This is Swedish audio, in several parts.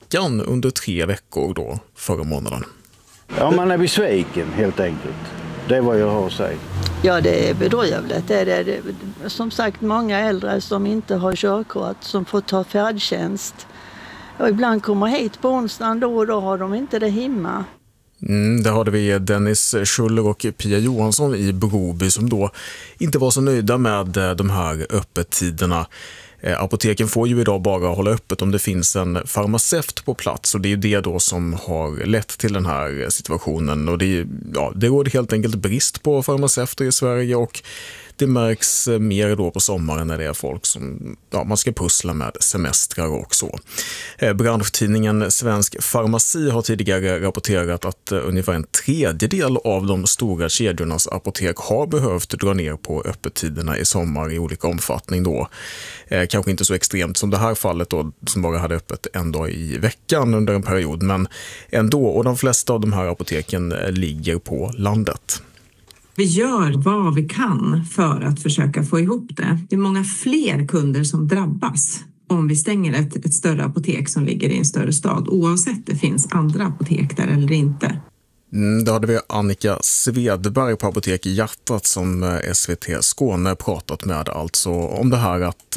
veckan under 3 veckor då förra månaden. Ja, man är besviken helt enkelt. Det är vad jag har att säga. Ja, det är bedrövligt. Det är som sagt många äldre som inte har körkort som får ta färdtjänst. Och ibland kommer hit på onsdagen då och då har de inte det hemma. Där hade vi Dennis Schuller och Pia Johansson i Broby som då inte var så nöjda med de här öppettiderna. Apoteken får ju idag bara hålla öppet om det finns en farmaceut på plats, och det är det då som har lett till den här situationen. Och det råder helt enkelt brist på farmaceuter i Sverige, och det märks mer då på sommaren när det är folk som man ska pussla med semestrar och så. Branschtidningen Svensk Farmaci har tidigare rapporterat att ungefär 1/3 av de stora kedjornas apotek har behövt dra ner på öppettiderna i sommar i olika omfattning då. Kanske inte så extremt som det här fallet då, som bara hade öppet en dag i veckan under en period, men ändå, och de flesta av de här apoteken ligger på landet. Vi gör vad vi kan för att försöka få ihop det. Det är många fler kunder som drabbas om vi stänger ett större apotek som ligger i en större stad, oavsett det finns andra apotek där eller inte. Då hade vi Annika Svedberg på Apotek i Hjärtat som SVT Skåne pratat med, alltså om det här att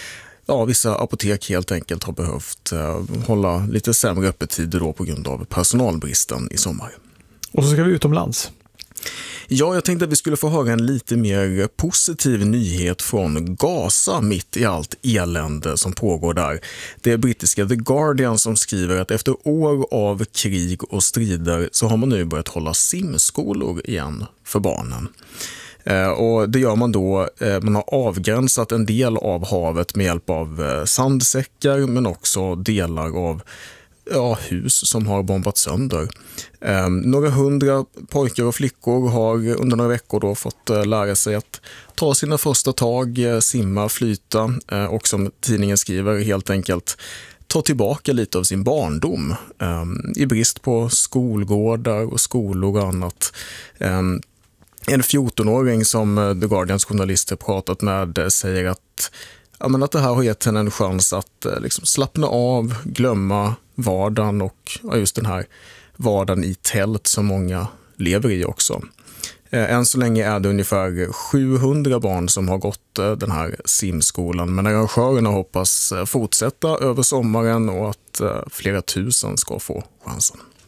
vissa apotek helt enkelt har behövt hålla lite sämre öppettider då på grund av personalbristen i sommar. Och så ska vi utomlands. Ja, jag tänkte att vi skulle få höra en lite mer positiv nyhet från Gaza mitt i allt elände som pågår där. Det är brittiska The Guardian som skriver att efter år av krig och strider så har man nu börjat hålla simskolor igen för barnen. Och det gör man då, man har avgränsat en del av havet med hjälp av sandsäckar, men också delar av hus som har bombats sönder. Några 100 pojkar och flickor har under några veckor då fått lära sig att ta sina första tag, simma, flyta och som tidningen skriver helt enkelt ta tillbaka lite av sin barndom i brist på skolgårdar och skolor och annat. En 14-åring som The Guardians journalister pratat med säger att det här har gett henne en chans att liksom slappna av, glömma vardagen och just den här vardagen i tält som många lever i också. Än så länge är det ungefär 700 barn som har gått den här simskolan, men arrangörerna hoppas fortsätta över sommaren och att flera tusen ska få chansen.